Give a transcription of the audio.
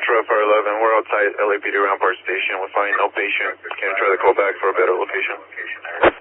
Fire 11, we're outside LAPD Rampart Station. We're finding no patient. Can you try to call back for a better location?